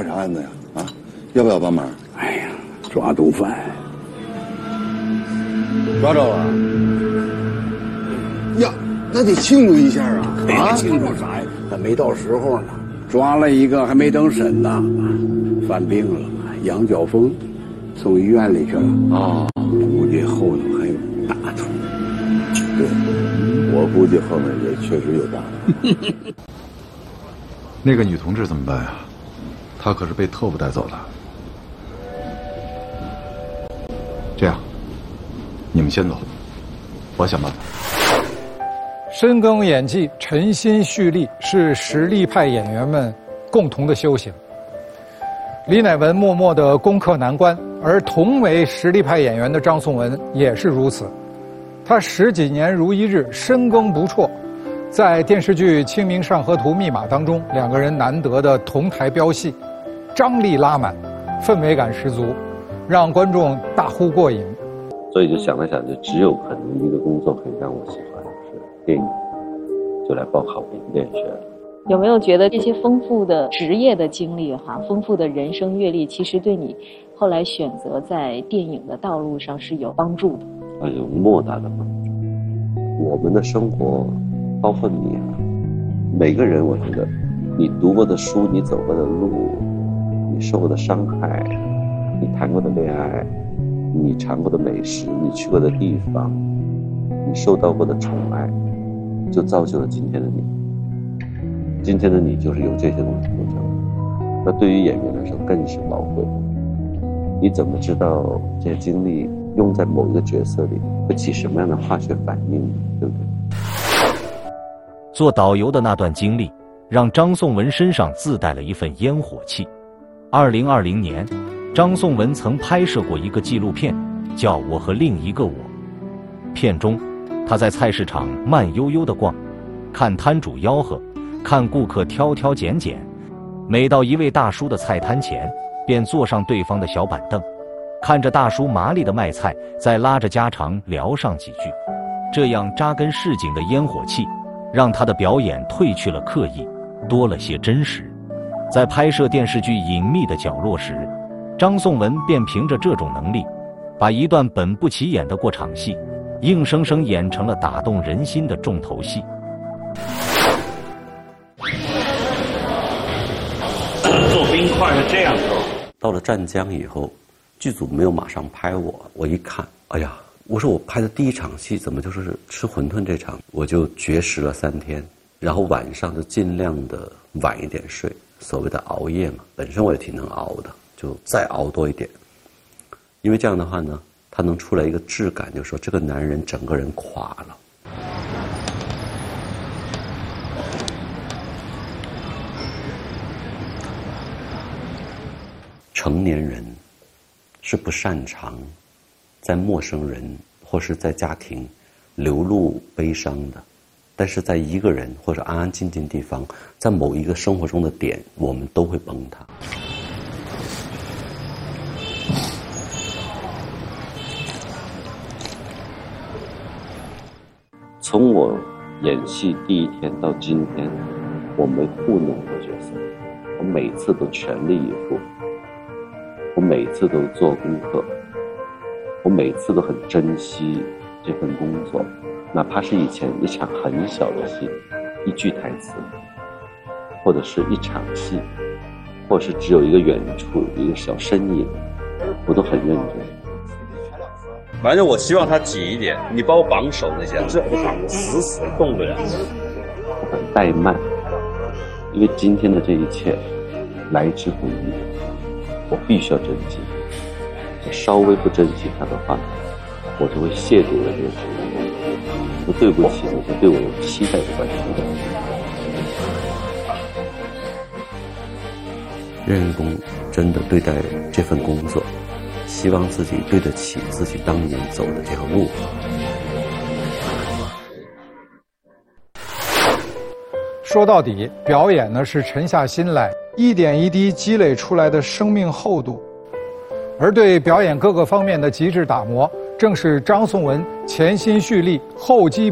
啥案子呀？啊，要不要帮忙？ 哎呀，抓毒贩， 抓着了。呀，那得庆祝一下啊！ 啊，庆祝啥呀？还没到时候呢。抓了一个，还没等审呢，犯病了，羊角风，送医院里去了。 啊， 估计后头还有大头。 对，我估计后面也确实有大头。 那个女同志怎么办呀？她可是被特务带走的。这样，你们先走，我想办法。 深耕演技，沉心蓄力，是实力派演员们共同的修行。李乃文默默地攻克难关，而同为实力派演员的张颂文也是如此。他10几年如一日，深耕不辍。在电视剧《清明上河图密码》当中，两个人难得的同台飙戏，张力拉满，氛围感十足，让观众大呼过瘾。 所以就想了想，就只有可能一个工作可以让我喜欢，是电影，就来报考北京电影学院。 有没有觉得这些丰富的职业的经历丰富的人生阅历，其实对你后来选择在电影的道路上是有帮助的？ 有莫大的帮助。我们的生活，包括你每个人，我觉得你读过的书，你走过的路，你受过的伤害，你谈过的恋爱，你尝过的美食，你去过的地方，你受到过的宠爱，就造就了今天的你。今天的你就是由这些东西构成的，那对于演员来说更是宝贵。你怎么知道这些经历用在某一个角色里会起什么样的化学反应，对不对？ 做导游的那段经历，让张颂文身上自带了一份烟火气。2020年，张颂文曾拍摄过一个纪录片，叫《我和另一个我》。片中，他在菜市场慢悠悠地逛，看摊主吆喝，看顾客挑挑拣拣，每到一位大叔的菜摊前，便坐上对方的小板凳，看着大叔麻利的卖菜，再拉着家常聊上几句。这样扎根市井的烟火气，让他的表演褪去了刻意，多了些真实。在拍摄电视剧《隐秘的角落》时，张颂文便凭着这种能力，把一段本不起眼的过场戏，硬生生演成了打动人心的重头戏。 做冰块是这样做。 到了湛江以后，剧组没有马上拍我，我一看，哎呀，我说我拍的第一场戏怎么就是吃馄饨这场，我就绝食了3天，然后晚上就尽量的晚一点睡，所谓的熬夜嘛，本身我也挺能熬的，就再熬多一点，因为这样的话呢，它能出来一个质感，就是说这个男人整个人垮了。成年人是不擅长在陌生人或是在家庭流露悲伤的，但是在一个人或者安安静静地方，在某一个生活中的点，我们都会崩塌。从我演戏第一天到今天，我没糊弄过角色，我每次都全力以赴，我每次都做功课，我每次都很珍惜这份工作，哪怕是以前一场很小的戏，一句台词，或者是一场戏，或者是只有一个远处一个小身影，我都很认真。 反正我希望他挤一点，你把我绑手那些，这绑死死动不了。 我很怠慢，因为今天的这一切来之不易，我必须要珍惜。我稍微不珍惜它的话，我就会亵渎了这个职业，不对不起那些对我有期待的观众。愿公真的对待这份工作，希望自己对得起自己当年走的这条路。 说到底，表演呢是沉下心来，一点一滴积累出来的生命厚度，而对表演各个方面的极致打磨，正是张颂文潜心蓄力、厚积